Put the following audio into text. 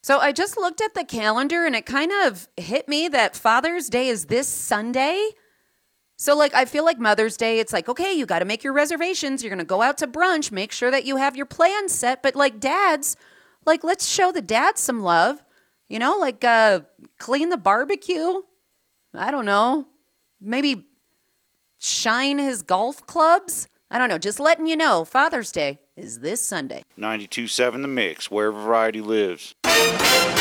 So I just looked at the calendar and it kind of hit me that Father's Day is this Sunday. So, like, I feel like Mother's Day, it's like, okay, you got to make your reservations. You're going to go out to brunch, make sure that you have your plans set. But, like, dads, like, let's show the dads some love. Like, clean the barbecue. I don't know. Maybe shine his golf clubs. I don't know. Just letting you know, Father's Day is this Sunday. 92.7 The Mix, where variety lives.